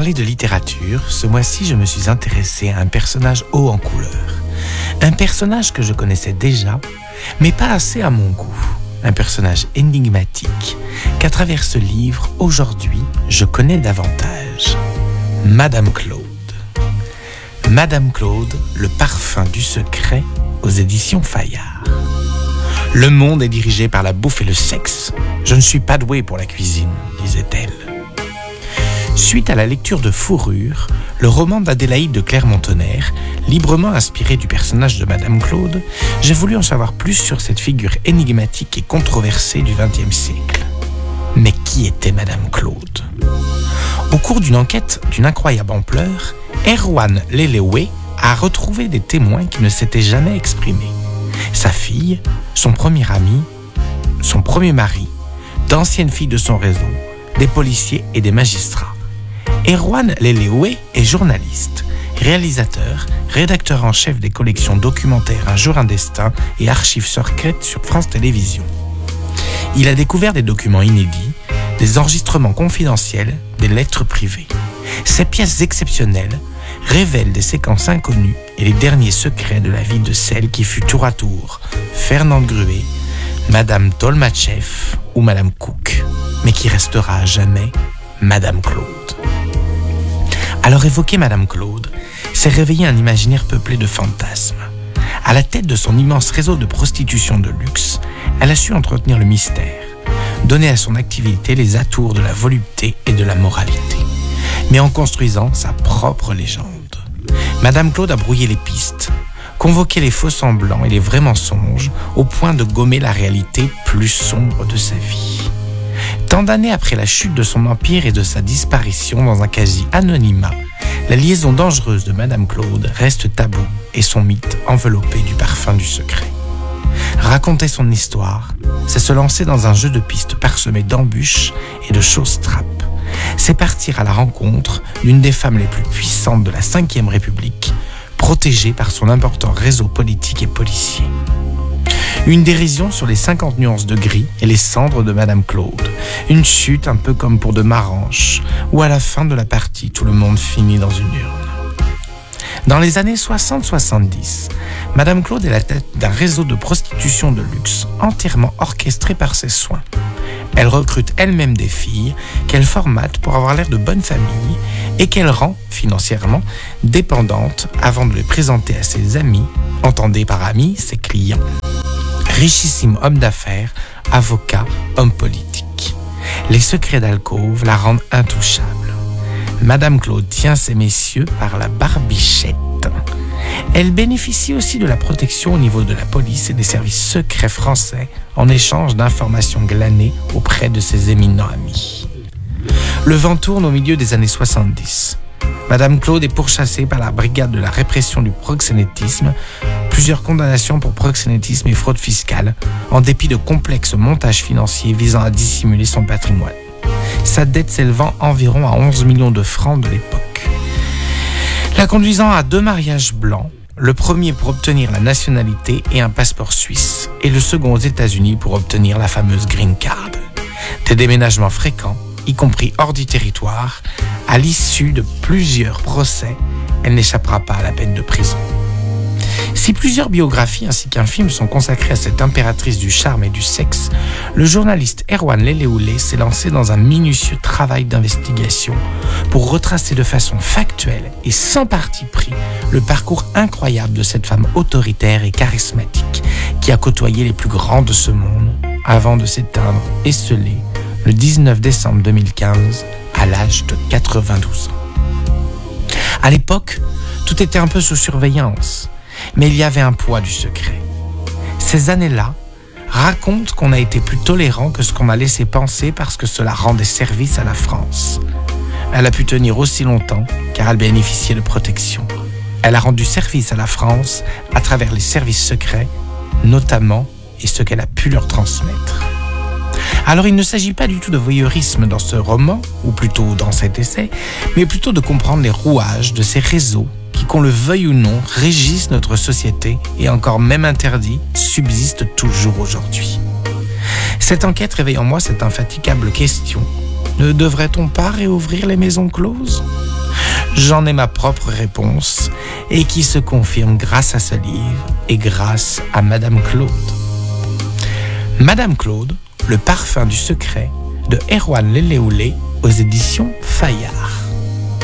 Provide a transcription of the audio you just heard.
parler de littérature, ce mois-ci je me suis intéressé à un personnage haut en couleur. Un personnage que je connaissais déjà, mais pas assez à mon goût. Un personnage énigmatique qu'à travers ce livre, aujourd'hui, je connais davantage. Madame Claude. Madame Claude, le parfum du secret aux éditions Fayard. Le monde est dirigé par la bouffe et le sexe. Je ne suis pas douée pour la cuisine, disait-elle. Suite à la lecture de Fourrure, le roman d'Adélaïde de Clermont-Tonnerre, librement inspiré du personnage de Madame Claude, j'ai voulu en savoir plus sur cette figure énigmatique et controversée du XXe siècle. Mais qui était Madame Claude ? Au cours d'une enquête d'une incroyable ampleur, Erwan Lelewe a retrouvé des témoins qui ne s'étaient jamais exprimés. Sa fille, son premier ami, son premier mari, d'anciennes filles de son réseau, des policiers et des magistrats. Erwan Lelewe est journaliste, réalisateur, rédacteur en chef des collections documentaires Un jour un destin et Archives secrètes sur France Télévisions. Il a découvert des documents inédits, des enregistrements confidentiels, des lettres privées. Ces pièces exceptionnelles révèlent des séquences inconnues et les derniers secrets de la vie de celle qui fut tour à tour Fernande Gruet, Madame Tolmatchev ou Madame Cook, mais qui restera à jamais Madame Claude. Alors évoquer Madame Claude, c'est réveiller un imaginaire peuplé de fantasmes. À la tête de son immense réseau de prostitution de luxe, elle a su entretenir le mystère, donner à son activité les atours de la volupté et de la moralité, mais en construisant sa propre légende. Madame Claude a brouillé les pistes, convoqué les faux semblants et les vrais mensonges au point de gommer la réalité plus sombre de sa vie. Tant d'années après la chute de son empire et de sa disparition dans un quasi-anonymat, la liaison dangereuse de Madame Claude reste tabou et son mythe enveloppé du parfum du secret. Raconter son histoire, c'est se lancer dans un jeu de pistes parsemé d'embûches et de choses trappes. C'est partir à la rencontre d'une des femmes les plus puissantes de la Ve République, protégée par son important réseau politique et policier. Une dérision sur les 50 nuances de gris et les cendres de Madame Claude. Une chute un peu comme pour de Maranche, où à la fin de la partie, tout le monde finit dans une urne. Dans les années 60-70, Madame Claude est la tête d'un réseau de prostitution de luxe entièrement orchestré par ses soins. Elle recrute elle-même des filles qu'elle formate pour avoir l'air de bonne famille et qu'elle rend, financièrement, dépendantes avant de les présenter à ses amis, entendez par amis ses clients. Richissime homme d'affaires, avocat, homme politique. Les secrets d'alcôve la rendent intouchable. Madame Claude tient ces messieurs par la barbichette. Elle bénéficie aussi de la protection au niveau de la police et des services secrets français en échange d'informations glanées auprès de ses éminents amis. Le vent tourne au milieu des années 70. Madame Claude est pourchassée par la brigade de la répression du proxénétisme, plusieurs condamnations pour proxénétisme et fraude fiscale, en dépit de complexes montages financiers visant à dissimuler son patrimoine. Sa dette s'élevant environ à 11 millions de francs de l'époque. La conduisant à 2 mariages blancs, le premier pour obtenir la nationalité et un passeport suisse, et le second aux États-Unis pour obtenir la fameuse green card. Des déménagements fréquents, y compris hors du territoire, à l'issue de plusieurs procès, elle n'échappera pas à la peine de prison. Si plusieurs biographies ainsi qu'un film sont consacrés à cette impératrice du charme et du sexe, le journaliste Erwan Lelewe s'est lancé dans un minutieux travail d'investigation pour retracer de façon factuelle et sans parti pris le parcours incroyable de cette femme autoritaire et charismatique qui a côtoyé les plus grands de ce monde avant de s'éteindre esseulée le 19 décembre 2015 à l'âge de 92 ans. À l'époque, tout était un peu sous surveillance. Mais il y avait un poids du secret. Ces années-là racontent qu'on a été plus tolérant que ce qu'on a laissé penser parce que cela rendait service à la France. Elle a pu tenir aussi longtemps car elle bénéficiait de protection. Elle a rendu service à la France à travers les services secrets, notamment, et ce qu'elle a pu leur transmettre. Alors il ne s'agit pas du tout de voyeurisme dans ce roman, ou plutôt dans cet essai, mais plutôt de comprendre les rouages de ces réseaux qui, qu'on le veuille ou non, régissent notre société et encore même interdits, subsistent toujours aujourd'hui. Cette enquête réveille en moi cette infatigable question. Ne devrait-on pas réouvrir les maisons closes ? J'en ai ma propre réponse et qui se confirme grâce à ce livre et grâce à Madame Claude. Madame Claude, le parfum du secret de Erwan Leleoulé aux éditions Fayard.